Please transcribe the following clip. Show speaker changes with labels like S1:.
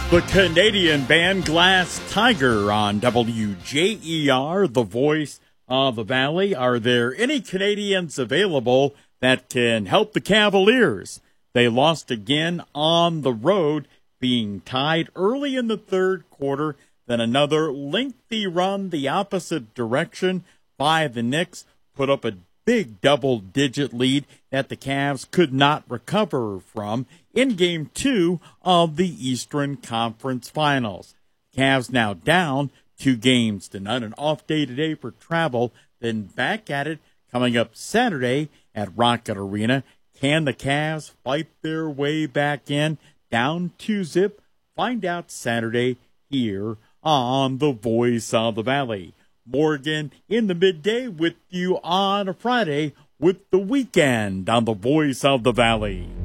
S1: The Canadian band Glass Tiger on WJER, the voice of the Valley. Are there any Canadians available that can help the Cavaliers? They lost again on the road, being tied early in the third quarter, then another lengthy run the opposite direction by the Knicks put up a big double-digit lead that the Cavs could not recover from in Game 2 of the Eastern Conference Finals. Cavs now down 2 games tonight, an off day today for travel, then back at it coming up Saturday at Rocket Arena. Can the Cavs fight their way back in, down 2-zip? Find out Saturday here on The Voice of the Valley. Morgan in the midday with you on a Friday with The Weekend on The Voice of the Valley.